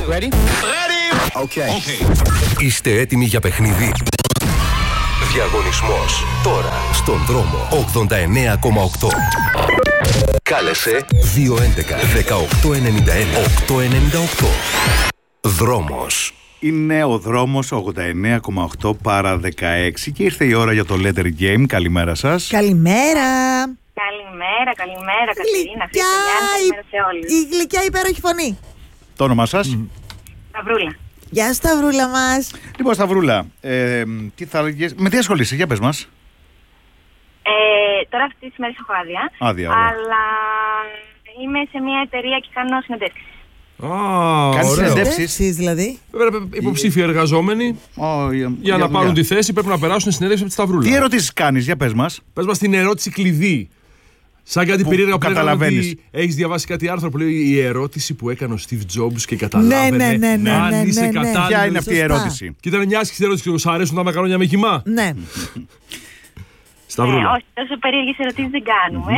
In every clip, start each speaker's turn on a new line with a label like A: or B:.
A: Ready?
B: Okay. Είστε έτοιμοι για παιχνίδι? Διαγωνισμός τώρα στον δρόμο 89,8. Κάλεσε 211 1891 898. Δρόμος.
C: Είναι ο δρόμος 89,8 παρά 16 και ήρθε η ώρα για το Letter Game. Καλημέρα σας.
D: Καλημέρα.
E: Καλημέρα, Κατερίνα. Καλημέρα σε όλους.
D: Η γλυκιά υπέροχη φωνή.
C: Το όνομά σας?
E: Σταυρούλα.
D: Γεια σου, Σταυρούλα μας.
C: Λοιπόν, Σταυρούλα, με τι ασχολείσαι, για πες μας.
E: Τώρα αυτή τη μέρες έχω άδεια.
C: Άδεια, ωραία.
E: Αλλά είμαι σε μια εταιρεία και κάνω συνεντεύξεις.
C: Κάνεις
F: ωραίο.
C: συνεντεύξεις?
D: Δηλαδή.
F: Υποψήφοι εργαζόμενοι για να πάρουν τη θέση πρέπει να περάσουν συνέντευξη από τη Σταυρούλα.
C: Τι ερωτήσεις κάνεις, για πες μας.
F: Πες μας την ερώτηση κλειδί. Σαν κάτι περίεργα που καταλαβαίνεις. Έχεις διαβάσει κάτι άρθρο που λέει η ερώτηση που έκανε ο Steve Jobs και καταλάβαινε αν είσαι κατάλληλος.
C: Ποια είναι αυτή η
D: Σωστά.
C: ερώτηση?
F: Και ήταν μια άσχητη ερώτηση. Σ' αρέσουν τα μακαρόνια με κιμά?
D: Ναι.
F: Σταυρούλα.
E: Όχι, τόσο περίεργες ερωτήσεις δεν κάνουμε.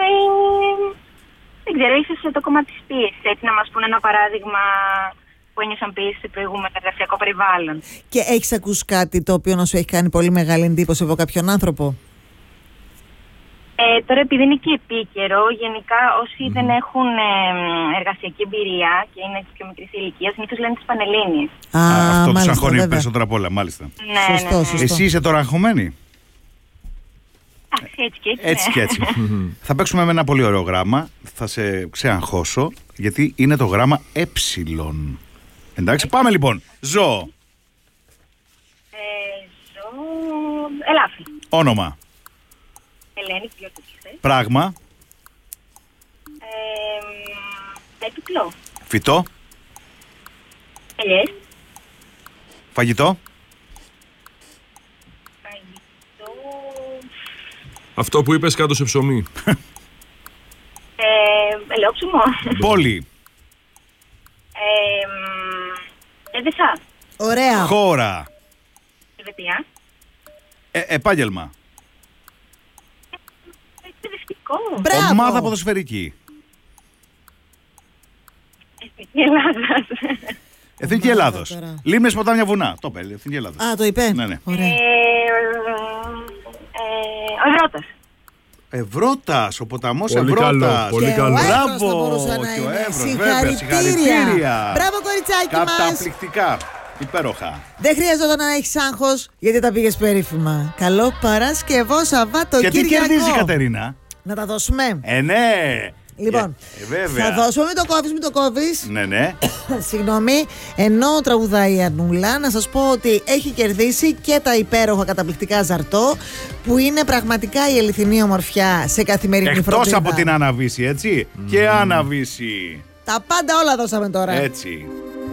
E: Δεν ξέρω, ίσως το κομμάτι της πίεσης. Έτσι, να μας πούνε ένα παράδειγμα που ένιωσαν πίεση σε προηγούμενο εργασιακό περιβάλλον.
D: Και έχεις ακούσει κάτι το οποίο να σου έχει κάνει πολύ μεγάλη εντύπωση από κάποιον άνθρωπο?
E: Τώρα, επειδή είναι και επίκαιρο, γενικά όσοι δεν έχουν εργασιακή εμπειρία και είναι πιο μικρής ηλικίας, συνήθως λένε τις Πανελλήνιες.
C: Αυτό τους
D: μάλιστα,
C: αγχώνει
D: βέβαια.
C: περισσότερα απ' όλα, μάλιστα.
E: Ναι,
D: Σωστό,
E: ναι.
D: σωστό.
C: Εσύ είσαι τώρα αγχωμένη?
E: Έτσι και έτσι.
C: Έτσι
E: Ναι.
C: και έτσι. Θα παίξουμε με ένα πολύ ωραίο γράμμα. Θα σε ξεαγχώσω, γιατί είναι το γράμμα ε. Εντάξει, πάμε λοιπόν. Ζώο.
E: Ελάφι.
C: Όνομα.
E: Ελένη, πιο κουτσιστές.
C: Πράγμα.
E: Έπιπλο.
C: Φυτό.
E: Ελιές.
C: Φαγητό.
E: Φαγητό.
F: Αυτό που είπες κάτω σε ψωμί.
E: Ελαιόψωμο.
C: Πόλη.
E: Έδεσα.
D: Ωραία.
C: Χώρα.
E: Ελβετία.
C: Επάγγελμα.
E: Εκπαιδευτικό.
D: Μπράβο.
C: Ομάδα ποδοσφαιρική.
E: Εθνική Ελλάδας.
C: Εθνική
D: Ομάδα
C: Ελλάδος.
D: τώρα.
C: Λίμνες, ποτάμια, βουνά. Το είπε, Εθνική Ελλάδος.
D: Α, το είπε.
C: Ναι, ναι.
D: Ωραία.
E: Ο Ευρώπας.
C: Ευρώτας, ο ποταμός
F: Πολύ καλό,
C: Ευρώτας.
F: πολύ
D: Και
F: καλό.
D: ο Εύρος
C: Μπράβο,
D: θα μπορούσε να
C: και ο
D: είναι.
C: Εύρος, βέβαια,
D: Συγχαρητήρια. Μπράβο, κοριτσάκι μας.
C: Καταπληκτικά. Υπέροχα.
D: Δεν χρειαζόταν να έχεις άγχος, γιατί τα πήγες περίφημα. Καλό Παρασκευό Σαββάτοκύριακο.
C: Και τι κερδίζει η Κατερίνα?
D: Να τα δώσουμε.
C: Ναι.
D: Λοιπόν,
C: βέβαια.
D: θα δώσουμε μην το κόβεις.
C: Ναι, ναι.
D: Συγγνώμη, ενώ τραγουδάει η Αρνούλα, να σας πω ότι έχει κερδίσει και τα υπέροχα καταπληκτικά ζαρτό, που είναι πραγματικά η αληθινή ομορφιά σε καθημερινή
C: Εκτός
D: φροντίδα.
C: από την Αναβίση, έτσι. Και Αναβίση.
D: Τα πάντα όλα δώσαμε τώρα.
C: Έτσι.